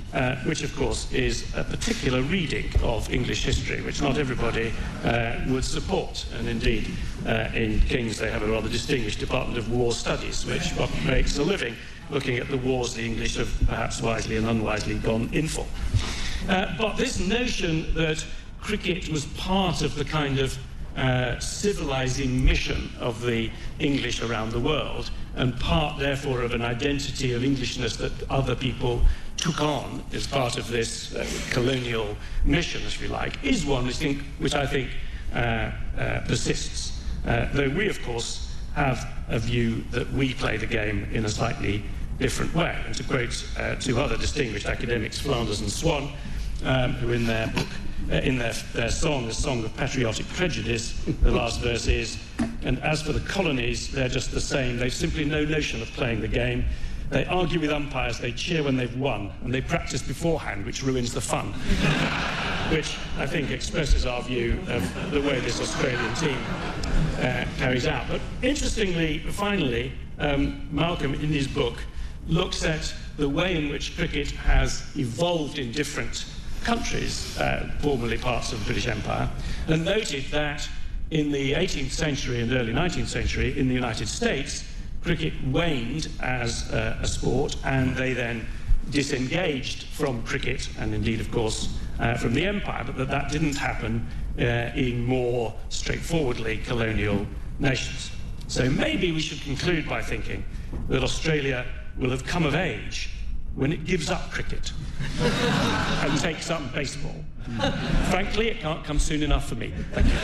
which of course is a particular reading of English history, which not everybody would support. And indeed, in King's they have a rather distinguished Department of War Studies, which makes a living looking at the wars the English have perhaps wisely and unwisely gone in for. But this notion that cricket was part of the kind of civilizing mission of the English around the world, and part, therefore, of an identity of Englishness that other people took on as part of this colonial mission, as we like, is one which I think persists. Though we, of course, have a view that we play the game in a slightly different way. And to quote two other distinguished academics, Flanders and Swan, who in their book, in their song, The Song of Patriotic Prejudice, the last verse is, "And as for the colonies, they're just the same. They've simply no notion of playing the game. They argue with umpires, they cheer when they've won, and they practice beforehand, which ruins the fun." Which I think expresses our view of the way this Australian team carries out. But interestingly, finally, Malcolm, in his book, looks at the way in which cricket has evolved in different countries, formerly parts of the British Empire, and noted that in the 18th century and early 19th century in the United States, cricket waned as a sport, and they then disengaged from cricket, and indeed, of course, from the empire, but that didn't happen in more straightforwardly colonial nations. So maybe we should conclude by thinking that Australia will have come of age when it gives up cricket and takes up baseball. Frankly, it can't come soon enough for me. Thank you.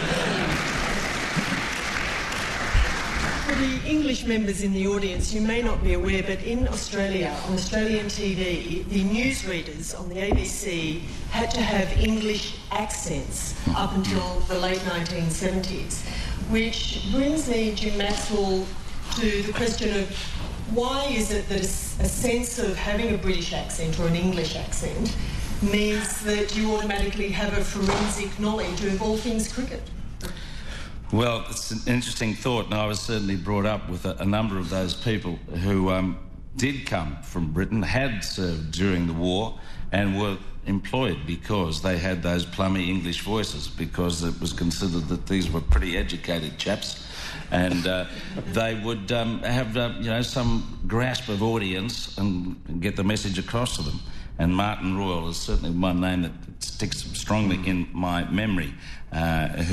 For the English members in the audience, you may not be aware, but in Australia, on Australian TV, the newsreaders on the ABC had to have English accents up until the late 1970s, which brings me, Jim Maxwell, to the question of why is it that a sense of having a British accent or an English accent means that you automatically have a forensic knowledge of all things cricket? Well, it's an interesting thought, and I was certainly brought up with a number of those people who did come from Britain, had served during the war, and were employed because they had those plummy English voices, because it was considered that these were pretty educated chaps, and they would have some grasp of audience and get the message across to them. And Martin Royal is certainly one name that sticks strongly in my memory,